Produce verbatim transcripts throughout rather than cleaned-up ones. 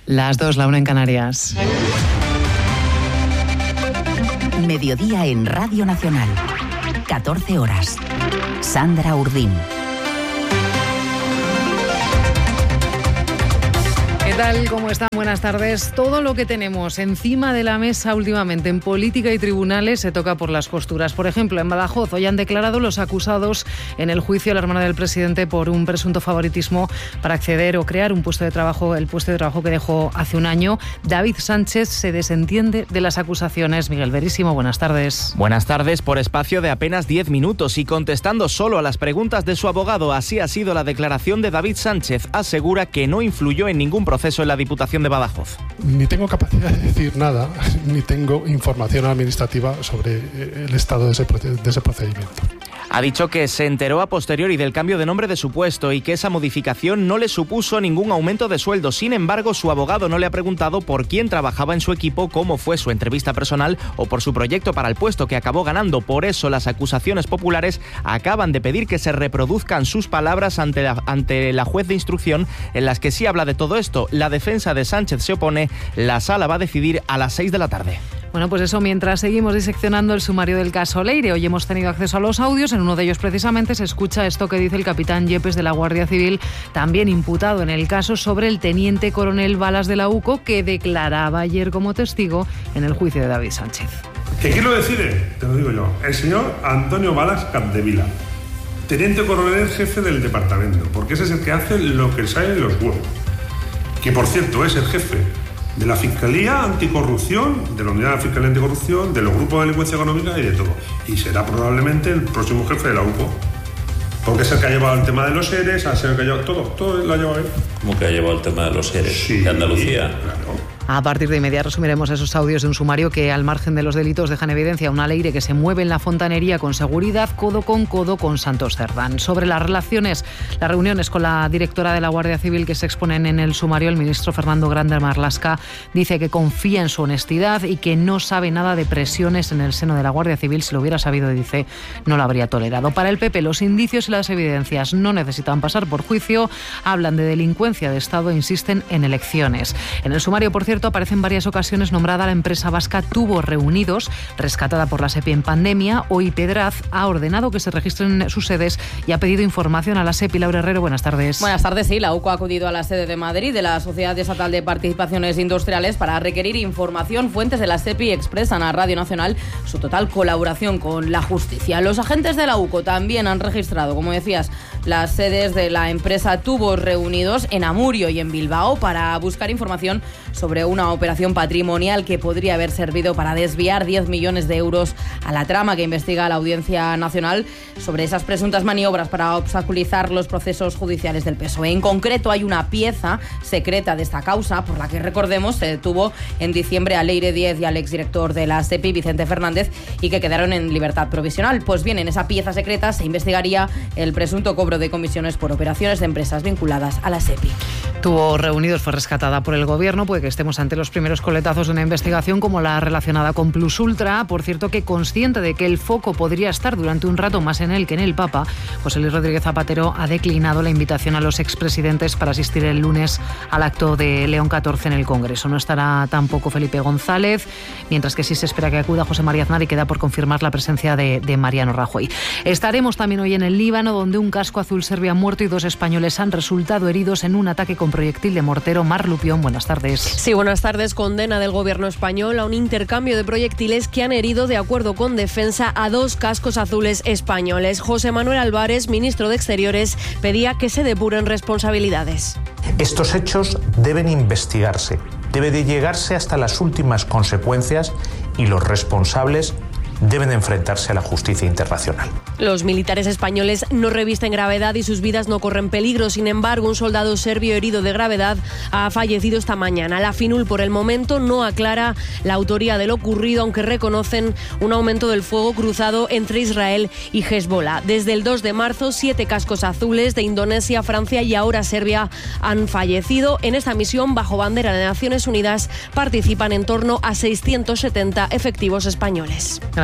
Las dos, la una en Canarias. Mediodía en Radio Nacional. catorce horas. Sandra Urdín. ¿Qué tal? ¿Cómo están? Buenas tardes. Todo lo que tenemos encima de la mesa últimamente en política y tribunales se toca por las costuras. Por ejemplo, en Badajoz hoy han declarado los acusados en el juicio a la hermana del presidente por un presunto favoritismo para acceder o crear un puesto de trabajo, el puesto de trabajo que dejó hace un año. David Sánchez se desentiende de las acusaciones. Miguel Verísimo, buenas tardes. Buenas tardes. Por espacio de apenas diez minutos y contestando solo a las preguntas de su abogado, así ha sido la declaración de David Sánchez. Asegura que no influyó en ningún proceso en la Diputación de Badajoz. Ni tengo capacidad de decir nada, ni tengo información administrativa sobre el estado de ese, de ese procedimiento. Ha dicho que se enteró a posteriori del cambio de nombre de su puesto y que esa modificación no le supuso ningún aumento de sueldo. Sin embargo, su abogado no le ha preguntado por quién trabajaba en su equipo, cómo fue su entrevista personal o por su proyecto para el puesto que acabó ganando. Por eso, las acusaciones populares acaban de pedir que se reproduzcan sus palabras ante la, ante la juez de instrucción, en las que sí habla de todo esto. La defensa de Sánchez se opone. La sala va a decidir a las seis de la tarde. Bueno, pues eso, mientras seguimos diseccionando el sumario del caso Leire. Hoy hemos tenido acceso a los audios. En uno de ellos, precisamente, se escucha esto que dice el capitán Yepes de la Guardia Civil, también imputado en el caso, sobre el teniente coronel Balas de la UCO, que declaraba ayer como testigo en el juicio de David Sánchez. ¿Que quién lo decide? Te lo digo yo. El señor Antonio Balas Capdevila, teniente coronel jefe del departamento, porque ese es el que hace lo que sale en los huevos. Que, por cierto, es el jefe de la Fiscalía Anticorrupción, de la Unidad de la Fiscalía Anticorrupción, de los grupos de delincuencia económica y de todo. Y será probablemente el próximo jefe de la U C O. Porque es el que ha llevado el tema de los ERES, ha sido el que ha llevado todo, todo lo ha llevado él. ¿Cómo que ha llevado el tema de los ERES? Sí, de Andalucía. Claro. A partir de inmediato resumiremos esos audios de un sumario que, al margen de los delitos, dejan evidencia una Leire que se mueve en la fontanería con seguridad, codo con codo con Santos Cerdán. Sobre las relaciones, las reuniones con la directora de la Guardia Civil que se exponen en el sumario, el ministro Fernando Grande Marlaska dice que confía en su honestidad y que no sabe nada de presiones en el seno de la Guardia Civil. Si lo hubiera sabido, dice, no lo habría tolerado. Para el P P, los indicios y las evidencias no necesitan pasar por juicio. Hablan de delincuencia de Estado e insisten en elecciones. En el sumario, por cierto, aparece en varias ocasiones nombrada la empresa vasca Tubos Reunidos, rescatada por la SEPI en pandemia. Hoy Pedraz ha ordenado que se registren sus sedes y ha pedido información a la SEPI. Laura Herrero, buenas tardes. Buenas tardes, sí. La U C O ha acudido a la sede de Madrid de la Sociedad Estatal de Participaciones Industriales para requerir información. Fuentes de la SEPI expresan a Radio Nacional su total colaboración con la justicia. Los agentes de la U C O también han registrado, como decías, las sedes de la empresa Tubos Reunidos en Amurio y en Bilbao para buscar información sobre una operación patrimonial que podría haber servido para desviar diez millones de euros a la trama que investiga la Audiencia Nacional sobre esas presuntas maniobras para obstaculizar los procesos judiciales del P S O E. En concreto, hay una pieza secreta de esta causa por la que, recordemos, se detuvo en diciembre a Leire Díez y al exdirector de la SEPI, Vicente Fernández, y que quedaron en libertad provisional. Pues bien, en esa pieza secreta se investigaría el presunto cobro de comisiones por operaciones de empresas vinculadas a la SEPI. Tubos Reunidos fue rescatada por el Gobierno. Puede que estemos ante los primeros coletazos de una investigación como la relacionada con Plus Ultra. Por cierto, que consciente de que el foco podría estar durante un rato más en él que en el Papa, José Luis Rodríguez Zapatero ha declinado la invitación a los expresidentes para asistir el lunes al acto de León catorce en el Congreso. No estará tampoco Felipe González, mientras que sí se espera que acuda José María Aznar y queda por confirmar la presencia de, de Mariano Rajoy. Estaremos también hoy en el Líbano, donde un casco azul serbio ha muerto y dos españoles han resultado heridos en un ataque con proyectil de mortero. Mar Lupión, buenas tardes. Sí, buenas tardes. Condena del Gobierno español a un intercambio de proyectiles que han herido, de acuerdo con Defensa, a dos cascos azules españoles. José Manuel Álvarez, ministro de Exteriores, pedía que se depuren responsabilidades. Estos hechos deben investigarse, debe de llegarse hasta las últimas consecuencias y los responsables deben enfrentarse a la justicia internacional. Los militares españoles no revisten gravedad y sus vidas no corren peligro. Sin embargo, un soldado serbio herido de gravedad ha fallecido esta mañana. La FINUL, por el momento, no aclara la autoría de lo ocurrido, aunque reconocen un aumento del fuego cruzado entre Israel y Hezbollah. Desde el dos de marzo, siete cascos azules de Indonesia, Francia y ahora Serbia han fallecido. En esta misión, bajo bandera de Naciones Unidas, participan en torno a seiscientos setenta efectivos españoles. Gracias.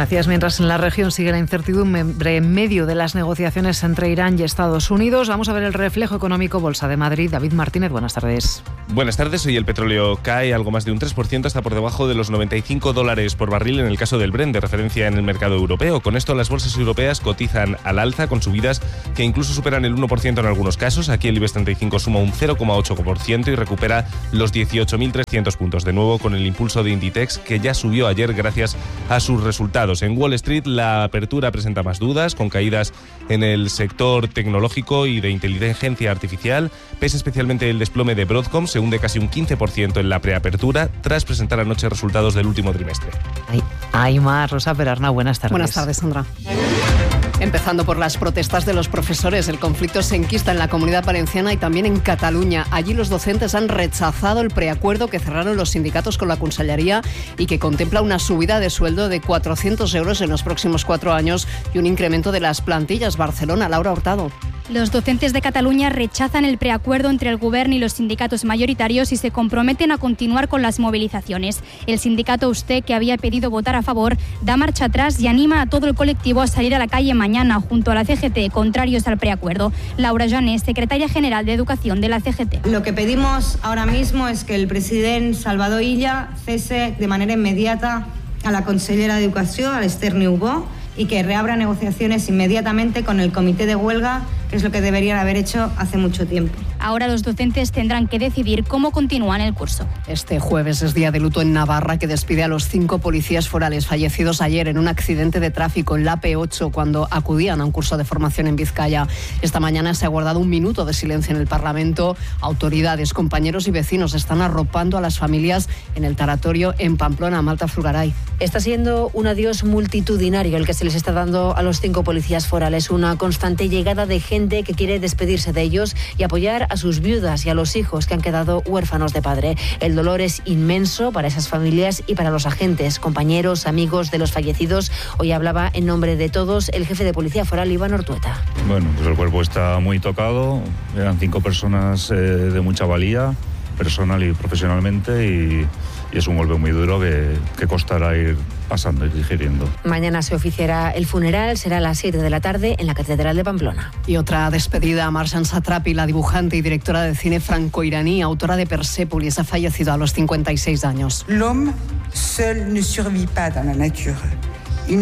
Gracias. Mientras en la región sigue la incertidumbre en medio de las negociaciones entre Irán y Estados Unidos, vamos a ver el reflejo económico. Bolsa de Madrid. David Martínez, buenas tardes. Buenas tardes. Hoy el petróleo cae algo más de un tres por ciento, hasta por debajo de los noventa y cinco dólares por barril en el caso del Brent, de referencia en el mercado europeo. Con esto, las bolsas europeas cotizan al alza, con subidas que incluso superan el uno por ciento en algunos casos. Aquí el IBEX treinta y cinco suma un cero coma ocho por ciento y recupera los dieciocho mil trescientos puntos. De nuevo, con el impulso de Inditex, que ya subió ayer gracias a sus resultados. En Wall Street, la apertura presenta más dudas, con caídas en el sector tecnológico y de inteligencia artificial. Pese especialmente el desplome de Broadcom, se hunde casi un quince por ciento en la preapertura, tras presentar anoche resultados del último trimestre. Hay, hay más. Rosa Perarna, buenas tardes. Buenas tardes, Sandra. Empezando por las protestas de los profesores, el conflicto se enquista en la Comunidad Valenciana y también en Cataluña. Allí los docentes han rechazado el preacuerdo que cerraron los sindicatos con la Consellería y que contempla una subida de sueldo de cuatrocientos euros en los próximos cuatro años y un incremento de las plantillas. Barcelona, Laura Hurtado. Los docentes de Cataluña rechazan el preacuerdo entre el Gobierno y los sindicatos mayoritarios y se comprometen a continuar con las movilizaciones. El sindicato U S T E, que había pedido votar a favor, da marcha atrás y anima a todo el colectivo a salir a la calle mañana junto a la C G T, contrarios al preacuerdo. Laura Jané, secretaria general de Educación de la C G T. Lo que pedimos ahora mismo es que el presidente Salvador Illa cese de manera inmediata a la consellera de Educación, a l'Esther Niubó, y que reabra negociaciones inmediatamente con el comité de huelga, que es lo que deberían haber hecho hace mucho tiempo. Ahora los docentes tendrán que decidir cómo continúan el curso. Este jueves es día de luto en Navarra, que despide a los cinco policías forales fallecidos ayer en un accidente de tráfico en la A P ocho cuando acudían a un curso de formación en Vizcaya. Esta mañana se ha guardado un minuto de silencio en el Parlamento. Autoridades, compañeros y vecinos están arropando a las familias en el tanatorio en Pamplona. Malta Fulgaray. Está siendo un adiós multitudinario el que se les está dando a los cinco policías forales, una constante llegada de gente que quiere despedirse de ellos y apoyar a sus viudas y a los hijos que han quedado huérfanos de padre. El dolor es inmenso para esas familias y para los agentes, compañeros, amigos de los fallecidos. Hoy hablaba en nombre de todos el jefe de Policía Foral, Iván Ortueta. Bueno, pues el cuerpo está muy tocado, eran cinco personas eh, de mucha valía, personal y profesionalmente, y, y es un golpe muy duro que, que costará ir pasando y digiriendo. Mañana se oficiará el funeral, será a las siete de la tarde en la Catedral de Pamplona. Y otra despedida a Marjan Satrapi, la dibujante y directora de cine franco-iraní, autora de Persépolis, ha fallecido a los cincuenta y seis años. L'homme seul ne survit pas dans la nature. En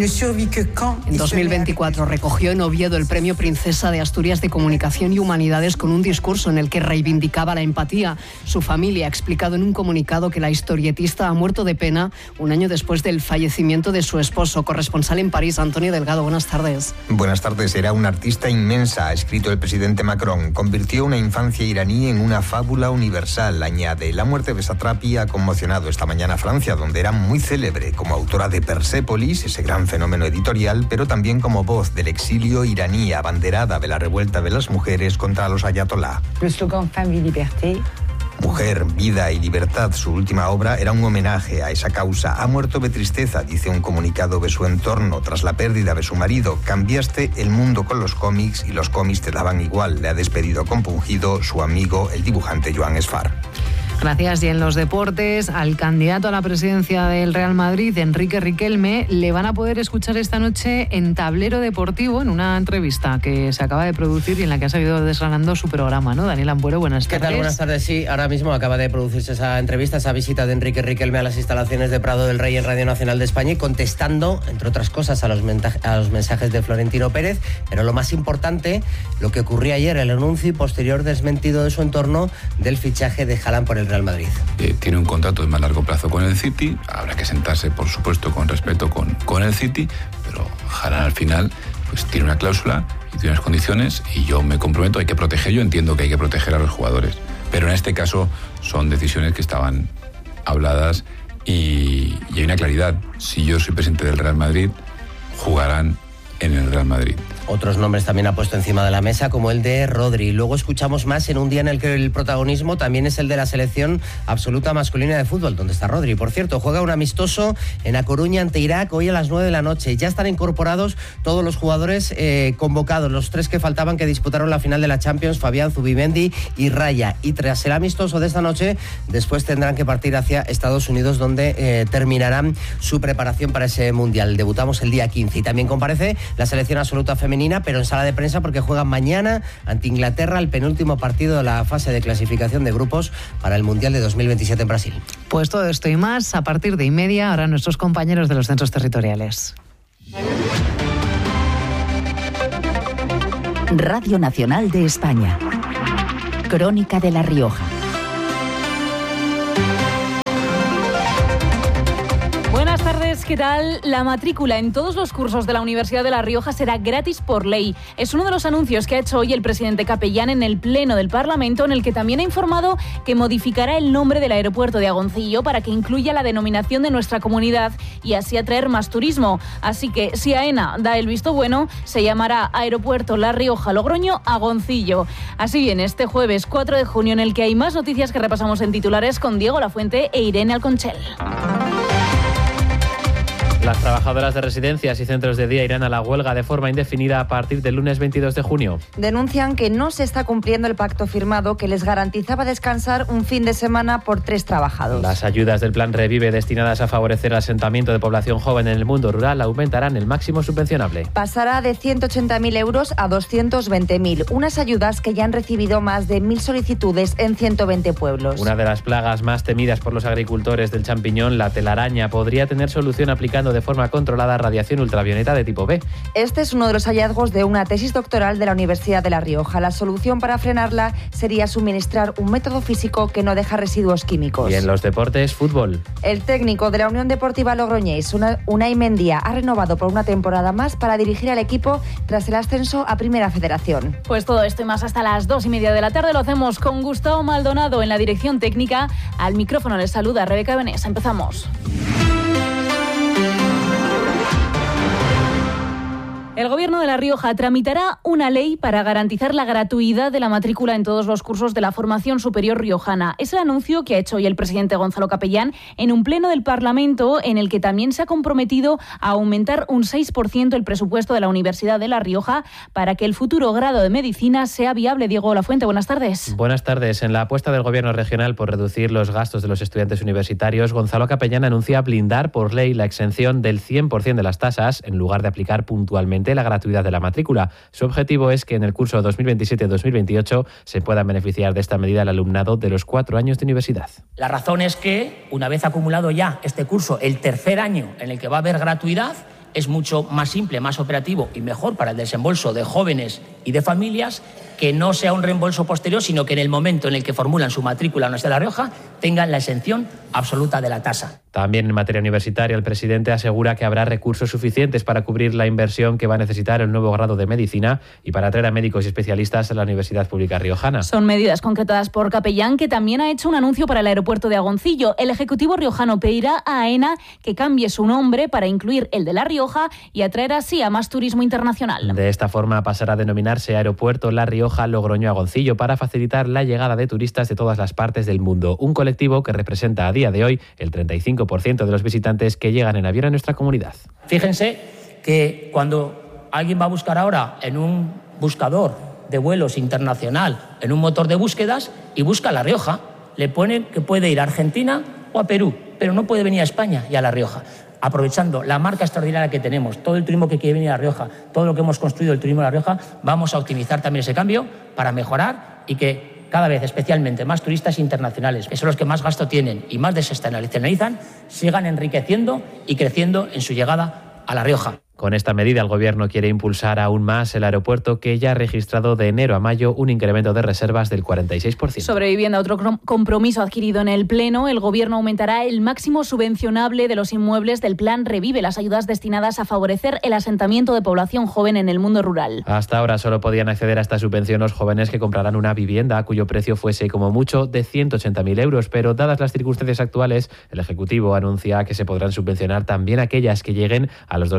dos mil veinticuatro recogió en Oviedo el Premio Princesa de Asturias de Comunicación y Humanidades con un discurso en el que reivindicaba la empatía. Su familia ha explicado en un comunicado que la historietista ha muerto de pena un año después del fallecimiento de su esposo. Corresponsal en París, Antonio Delgado, buenas tardes. Buenas tardes. Era una artista inmensa, ha escrito el presidente Macron. Convirtió una infancia iraní en una fábula universal, añade. La muerte de Satrapi ha conmocionado esta mañana a Francia, donde era muy célebre como autora de Persépolis, ese gran fenómeno editorial, pero también como voz del exilio iraní, abanderada de la revuelta de las mujeres contra los ayatolá. El slogan Femme et Liberté. Mujer, vida y libertad, su última obra, era un homenaje a esa causa. Ha muerto de tristeza, dice un comunicado de su entorno, tras la pérdida de su marido. Cambiaste el mundo con los cómics y los cómics te daban igual. Le ha despedido compungido su amigo, el dibujante Joan Esfar. Gracias. Y en los deportes, al candidato a la presidencia del Real Madrid, Enrique Riquelme, le van a poder escuchar esta noche en Tablero Deportivo, en una entrevista que se acaba de producir y en la que ha seguido desgranando su programa, ¿no? Daniel Ampuero, buenas tardes. ¿Qué tal? Buenas tardes. Sí, ahora mismo acaba de producirse esa entrevista, esa visita de Enrique Riquelme a las instalaciones de Prado del Rey en Radio Nacional de España y contestando, entre otras cosas, a los, a los mensajes de Florentino Pérez, pero lo más importante, lo que ocurría ayer, el anuncio y posterior desmentido de su entorno del fichaje de Haaland por el Real Madrid. Eh, tiene un contrato de más largo plazo con el City, habrá que sentarse, por supuesto, con respeto con, con el City, pero Haaland al final pues tiene una cláusula y tiene unas condiciones y yo me comprometo, hay que proteger, yo entiendo que hay que proteger a los jugadores, pero en este caso son decisiones que estaban habladas y, y hay una claridad. Si yo soy presidente del Real Madrid, jugarán en el Real Madrid. Otros nombres también ha puesto encima de la mesa, como el de Rodri. Luego escuchamos más en un día en el que el protagonismo también es el de la selección absoluta masculina de fútbol, donde está Rodri. Por cierto, juega un amistoso en A Coruña ante Irak hoy a las nueve de la noche. Ya están incorporados todos los jugadores eh, convocados, los tres que faltaban que disputaron la final de la Champions, Fabián, Zubimendi y Raya. Y tras el amistoso de esta noche, después tendrán que partir hacia Estados Unidos, donde eh, terminarán su preparación para ese Mundial. Debutamos el día quince y también comparece la selección absoluta femenina, pero en sala de prensa porque juegan mañana ante Inglaterra el penúltimo partido de la fase de clasificación de grupos para el Mundial de dos mil veintisiete en Brasil. Pues todo esto y más a partir de y media, ahora nuestros compañeros de los centros territoriales. Radio Nacional de España. Crónica de La Rioja. Buenas tardes, ¿qué tal? La matrícula en todos los cursos de la Universidad de La Rioja será gratis por ley. Es uno de los anuncios que ha hecho hoy el presidente Capellán en el Pleno del Parlamento, en el que también ha informado que modificará el nombre del aeropuerto de Agoncillo para que incluya la denominación de nuestra comunidad y así atraer más turismo. Así que si AENA da el visto bueno, se llamará Aeropuerto La Rioja Logroño Agoncillo. Así bien, este jueves cuatro de junio, en el que hay más noticias que repasamos en titulares con Diego Lafuente e Irene Alconchel. Las trabajadoras de residencias y centros de día irán a la huelga de forma indefinida a partir del lunes veintidós de junio. Denuncian que no se está cumpliendo el pacto firmado que les garantizaba descansar un fin de semana por tres trabajados. Las ayudas del Plan Revive destinadas a favorecer el asentamiento de población joven en el mundo rural aumentarán el máximo subvencionable. Pasará de ciento ochenta mil euros a doscientos veinte mil, unas ayudas que ya han recibido más de mil solicitudes en ciento veinte pueblos. Una de las plagas más temidas por los agricultores del champiñón, la telaraña, podría tener solución aplicando de forma controlada radiación ultravioleta de tipo B. Este es uno de los hallazgos de una tesis doctoral de la Universidad de La Rioja. La solución para frenarla sería suministrar un método físico que no deja residuos químicos. Y en los deportes, fútbol. El técnico de la Unión Deportiva Logroñés, Unai Mendía, ha renovado por una temporada más para dirigir al equipo tras el ascenso a Primera Federación. Pues todo esto y más hasta las dos y media de la tarde lo hacemos con Gustavo Maldonado en la dirección técnica. Al micrófono les saluda Rebeca Benés. Empezamos. El Gobierno de La Rioja tramitará una ley para garantizar la gratuidad de la matrícula en todos los cursos de la formación superior riojana. Es el anuncio que ha hecho hoy el presidente Gonzalo Capellán en un pleno del Parlamento, en el que también se ha comprometido a aumentar un seis por ciento el presupuesto de la Universidad de La Rioja para que el futuro grado de medicina sea viable. Diego Lafuente, buenas tardes. Buenas tardes. En la apuesta del Gobierno regional por reducir los gastos de los estudiantes universitarios, Gonzalo Capellán anuncia blindar por ley la exención del cien por ciento de las tasas en lugar de aplicar puntualmente la gratuidad de la matrícula. Su objetivo es que en el curso dos mil veintisiete dos mil veintiocho se pueda beneficiar de esta medida el alumnado de los cuatro años de universidad. La razón es que, una vez acumulado ya este curso, el tercer año en el que va a haber gratuidad, es mucho más simple, más operativo y mejor para el desembolso de jóvenes y de familias, que no sea un reembolso posterior, sino que en el momento en el que formulan su matrícula en la Universidad de La Rioja tengan la exención absoluta de la tasa. También en materia universitaria, el presidente asegura que habrá recursos suficientes para cubrir la inversión que va a necesitar el nuevo grado de medicina y para atraer a médicos y especialistas a la Universidad Pública Riojana. Son medidas concretadas por Capellán, que también ha hecho un anuncio para el aeropuerto de Agoncillo. El Ejecutivo riojano pedirá a AENA que cambie su nombre para incluir el de La Rioja y atraer así a más turismo internacional. De esta forma pasará a denominarse Aeropuerto La Rioja Logroño Agoncillo para facilitar la llegada de turistas de todas las partes del mundo. Un colectivo que representa a día de hoy el treinta y cinco por ciento de los visitantes que llegan en avión a nuestra comunidad. Fíjense que cuando alguien va a buscar ahora en un buscador de vuelos internacional, en un motor de búsquedas, y busca La Rioja, le ponen que puede ir a Argentina o a Perú, pero no puede venir a España y a La Rioja. Aprovechando la marca extraordinaria que tenemos, todo el turismo que quiere venir a La Rioja, todo lo que hemos construido el turismo de La Rioja, vamos a optimizar también ese cambio para mejorar y que cada vez especialmente más turistas internacionales, que son los que más gasto tienen y más desexternalizan, sigan enriqueciendo y creciendo en su llegada a La Rioja. Con esta medida, el Gobierno quiere impulsar aún más el aeropuerto, que ya ha registrado de enero a mayo un incremento de reservas del cuarenta y seis por ciento. Sobre vivienda, otro compromiso adquirido en el Pleno, el Gobierno aumentará el máximo subvencionable de los inmuebles del Plan Revive, las ayudas destinadas a favorecer el asentamiento de población joven en el mundo rural. Hasta ahora solo podían acceder a esta subvención los jóvenes que comprarán una vivienda cuyo precio fuese como mucho de ciento ochenta mil euros, pero dadas las circunstancias actuales, el Ejecutivo anuncia que se podrán subvencionar también aquellas que lleguen a los doscientos veinte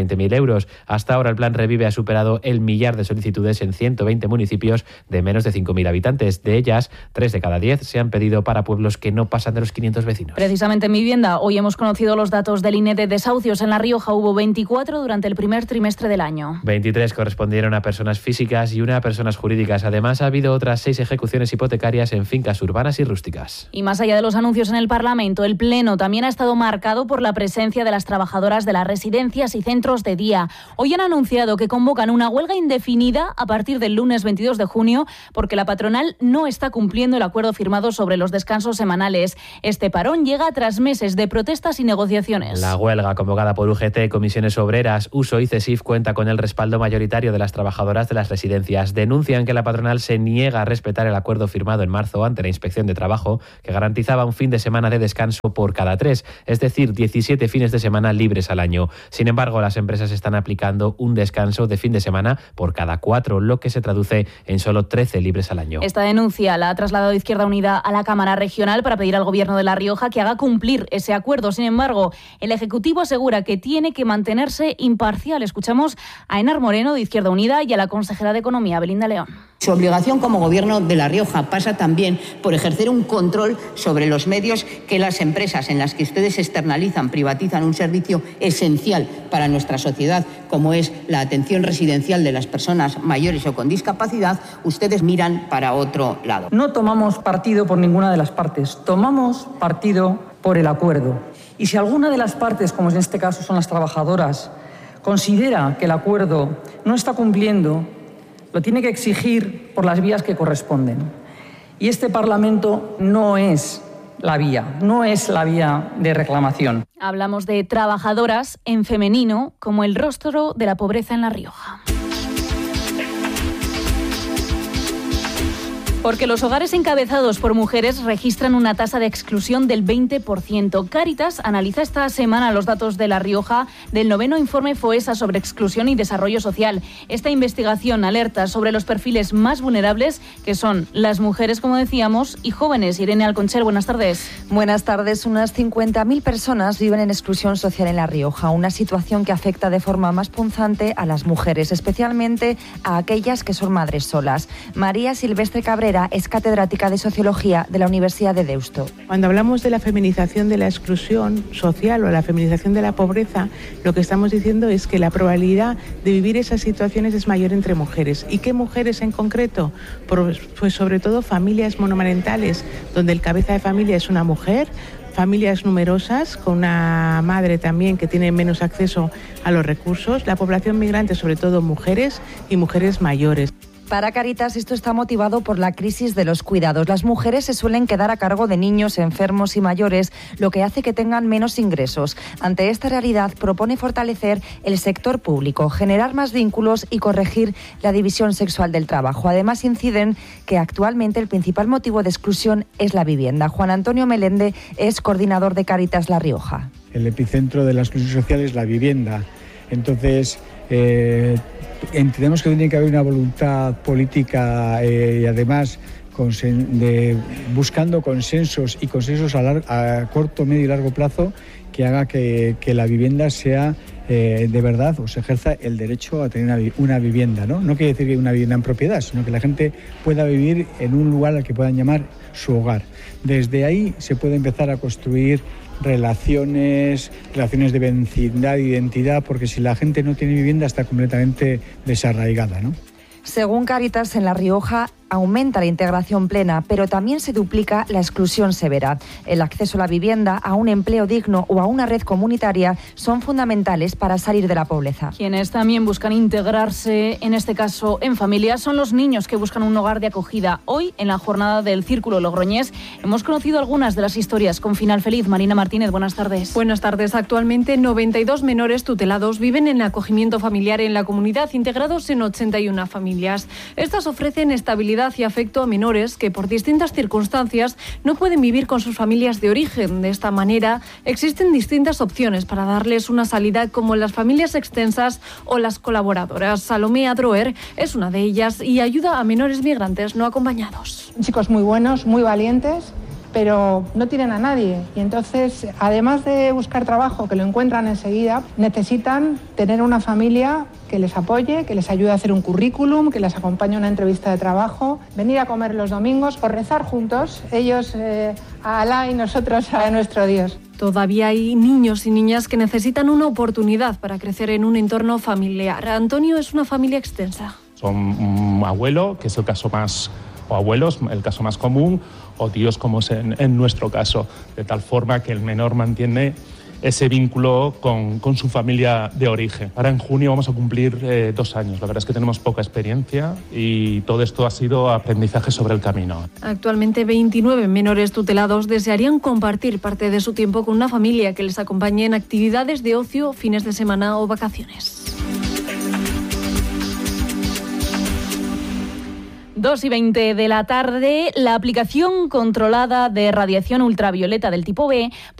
veinte mil euros. Hasta ahora el plan Revive ha superado el millar de solicitudes en ciento veinte municipios de menos de cinco mil habitantes. De ellas, tres de cada diez se han pedido para pueblos que no pasan de los quinientos vecinos. Precisamente en Vivienda, hoy hemos conocido los datos del I N E de desahucios. En La Rioja hubo veinticuatro durante el primer trimestre del año. veintitrés correspondieron a personas físicas y una a personas jurídicas. Además, ha habido otras seis ejecuciones hipotecarias en fincas urbanas y rústicas. Y más allá de los anuncios en el Parlamento, el Pleno también ha estado marcado por la presencia de las trabajadoras de las residencias y centros de día. Hoy han anunciado que convocan una huelga indefinida a partir del lunes veintidós de junio porque la patronal no está cumpliendo el acuerdo firmado sobre los descansos semanales. Este parón llega tras meses de protestas y negociaciones. La huelga convocada por U G T, Comisiones Obreras, Uso y CESIF cuenta con el respaldo mayoritario de las trabajadoras de las residencias. Denuncian que la patronal se niega a respetar el acuerdo firmado en marzo ante la Inspección de Trabajo, que garantizaba un fin de semana de descanso por cada tres, es decir, diecisiete fines de semana libres al año. Sin embargo, las empresas están aplicando un descanso de fin de semana por cada cuatro, lo que se traduce en solo trece libres al año. Esta denuncia la ha trasladado Izquierda Unida a la Cámara Regional para pedir al Gobierno de La Rioja que haga cumplir ese acuerdo. Sin embargo, el Ejecutivo asegura que tiene que mantenerse imparcial. Escuchamos a Enar Moreno, de Izquierda Unida, y a la consejera de Economía, Belinda León. Su obligación como Gobierno de La Rioja pasa también por ejercer un control sobre los medios que las empresas en las que ustedes externalizan, privatizan un servicio esencial para nuestra sociedad, como es la atención residencial de las personas mayores o con discapacidad, ustedes miran para otro lado. No tomamos partido por ninguna de las partes, tomamos partido por el acuerdo. Y si alguna de las partes, como en este caso son las trabajadoras, considera que el acuerdo no está cumpliendo, lo tiene que exigir por las vías que corresponden. Y este Parlamento no es la vía, no es la vía de reclamación. Hablamos de trabajadoras en femenino como el rostro de la pobreza en La Rioja. Porque los hogares encabezados por mujeres registran una tasa de exclusión del veinte por ciento. Cáritas analiza esta semana los datos de La Rioja del noveno informe FOESA sobre exclusión y desarrollo social. Esta investigación alerta sobre los perfiles más vulnerables, que son las mujeres, como decíamos, y jóvenes. Irene Alconcher, buenas tardes. Buenas tardes. Unas cincuenta mil personas viven en exclusión social en La Rioja, una situación que afecta de forma más punzante a las mujeres, especialmente a aquellas que son madres solas. María Silvestre Cabrera es catedrática de Sociología de la Universidad de Deusto. Cuando hablamos de la feminización de la exclusión social o la feminización de la pobreza, lo que estamos diciendo es que la probabilidad de vivir esas situaciones es mayor entre mujeres. ¿Y qué mujeres en concreto? Pues sobre todo familias monomarentales, donde el cabeza de familia es una mujer, familias numerosas, con una madre también que tiene menos acceso a los recursos, la población migrante, sobre todo mujeres y mujeres mayores. Para Cáritas esto está motivado por la crisis de los cuidados. Las mujeres se suelen quedar a cargo de niños enfermos y mayores, lo que hace que tengan menos ingresos. Ante esta realidad propone fortalecer el sector público, generar más vínculos y corregir la división sexual del trabajo. Además inciden que actualmente el principal motivo de exclusión es la vivienda. Juan Antonio Melende es coordinador de Cáritas La Rioja. El epicentro de la exclusión social es la vivienda. Entonces, eh, entendemos que tiene que haber una voluntad política eh, y además consen- de, buscando consensos y consensos a, lar- a corto, medio y largo plazo que haga que, que la vivienda sea eh, de verdad o se ejerza el derecho a tener una, vi- una vivienda, ¿no? No quiere decir que una vivienda en propiedad, sino que la gente pueda vivir en un lugar al que puedan llamar su hogar. Desde ahí se puede empezar a construir relaciones, relaciones de vecindad e identidad, porque si la gente no tiene vivienda está completamente desarraigada, ¿no? Según Cáritas, en La Rioja aumenta la integración plena, pero también se duplica la exclusión severa. El acceso a la vivienda, a un empleo digno o a una red comunitaria son fundamentales para salir de la pobreza. Quienes también buscan integrarse, en este caso en familias, son los niños que buscan un hogar de acogida. Hoy, en la jornada del Círculo Logroñés, hemos conocido algunas de las historias con final feliz. Marina Martínez, buenas tardes. Buenas tardes. Actualmente, noventa y dos menores tutelados viven en acogimiento familiar en la comunidad, integrados en ochenta y una familias. Estas ofrecen estabilidad y afecto a menores que por distintas circunstancias no pueden vivir con sus familias de origen. De esta manera existen distintas opciones para darles una salida, como las familias extensas o las colaboradoras. Salomé Adroer es una de ellas y ayuda a menores migrantes no acompañados. Chicos muy buenos, muy valientes pero no tienen a nadie. Y entonces, además de buscar trabajo, que lo encuentran enseguida, necesitan tener una familia que les apoye, que les ayude a hacer un currículum, que les acompañe a una entrevista de trabajo, venir a comer los domingos o rezar juntos, ellos eh, a Alá y nosotros a nuestro Dios. Todavía hay niños y niñas que necesitan una oportunidad para crecer en un entorno familiar. Antonio es una familia extensa. Son un abuelo, que es el caso más, o abuelos, el caso más común, o tíos como es en, en nuestro caso, de tal forma que el menor mantiene ese vínculo con, con su familia de origen. Ahora en junio vamos a cumplir eh, dos años. La verdad es que tenemos poca experiencia y todo esto ha sido aprendizaje sobre el camino. Actualmente veintinueve menores tutelados desearían compartir parte de su tiempo con una familia que les acompañe en actividades de ocio, fines de semana o vacaciones. dos y veinte de la tarde, la aplicación controlada de radiación ultravioleta del tipo B